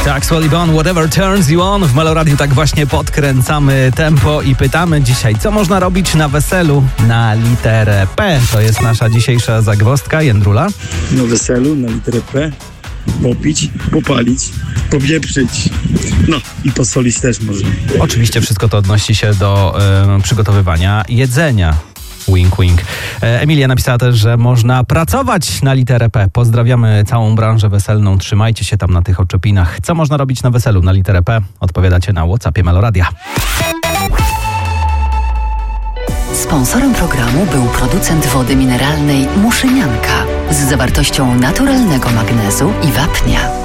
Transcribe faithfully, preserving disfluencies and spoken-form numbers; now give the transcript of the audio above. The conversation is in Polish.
Tak, Swally Bone, Whatever Turns You On. W Meloradiu tak właśnie podkręcamy tempo i pytamy dzisiaj, co można robić na weselu na literę P. To jest nasza dzisiejsza zagwozdka. Jędrula? Na weselu na literę P popić, popalić, popieprzyć, no i posolić też można. Oczywiście wszystko to odnosi się do y, przygotowywania jedzenia. Wink, wink. Emilia napisała też, że można pracować na literę P. Pozdrawiamy całą branżę weselną. Trzymajcie się tam na tych oczepinach. Co można robić na weselu na literę P? Odpowiadacie na WhatsAppie Meloradia. Sponsorem programu był producent wody mineralnej Muszynianka z zawartością naturalnego magnezu i wapnia.